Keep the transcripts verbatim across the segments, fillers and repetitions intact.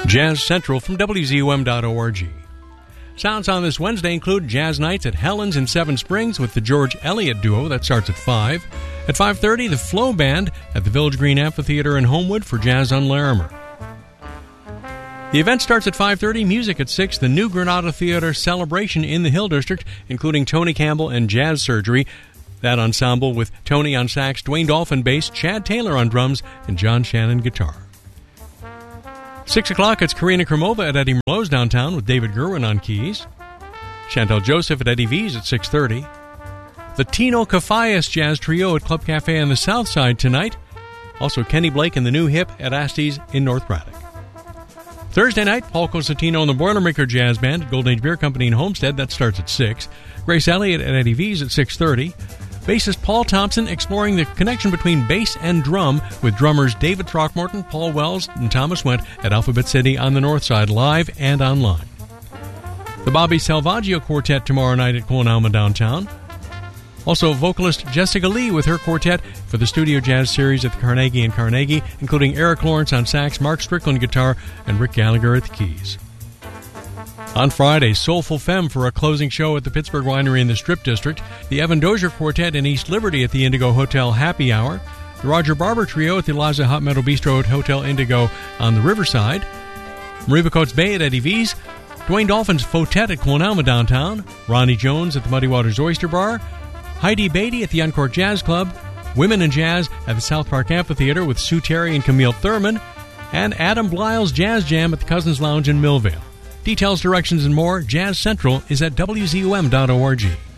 Jazz Central from W Z U M dot org. Sounds on this Wednesday include jazz nights at Helen's in Seven Springs with the George Elliott Duo. That starts at five. At five thirty, the Flow Band at the Village Green Amphitheater in Homewood for Jazz on Larimer. The event starts at five thirty, music at six, the New Granada Theater celebration in the Hill District, including Tony Campbell and Jazz Surgery. That ensemble with Tony on sax, Dwayne Dolphin bass, Chad Taylor on drums, and John Shannon guitar. Six o'clock, it's Karina Kremova at Eddie Merlot's downtown with David Gerwin on keys. Chantal Joseph at Eddie V's at six thirty. The Tino Cafayas Jazz Trio at Club Cafe on the South Side tonight. Also Kenny Blake and the New Hip at Asti's in North Braddock. Thursday night, Paul Cosentino and the Boilermaker Jazz Band at Golden Age Beer Company in Homestead. That starts at six. Grace Elliott at Eddie V's at six thirty. Bassist Paul Thompson exploring the connection between bass and drum with drummers David Throckmorton, Paul Wells, and Thomas Went at Alphabet City on the North Side, live and online. The Bobby Salvaggio Quartet tomorrow night at Coinalma downtown. Also, vocalist Jessica Lee with her quartet for the Studio Jazz Series at the Carnegie and Carnegie, including Eric Lawrence on sax, Mark Strickland guitar, and Rick Gallagher at the keys. On Friday, Soulful Femme for a closing show at the Pittsburgh Winery in the Strip District, the Evan Dozier Quartet in East Liberty at the Indigo Hotel Happy Hour, the Roger Barber Trio at the Laza Hot Meadow Bistro at Hotel Indigo on the Riverside, Mariva Coates Bay at Eddie V's, Dwayne Dolphin's Fotet at Coinalma downtown, Ronnie Jones at the Muddy Waters Oyster Bar, Heidi Beatty at the Uncork Jazz Club, Women in Jazz at the South Park Amphitheater with Sue Terry and Camille Thurman, and Adam Blyle's Jazz Jam at the Cousins Lounge in Millvale. Details, directions, and more, Jazz Central is at W Z U M dot org.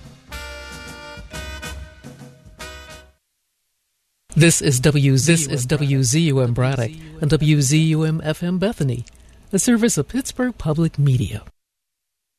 This is W Z. This is W Z U M Braddock and W Z U M F M Bethany, a service of Pittsburgh Public Media.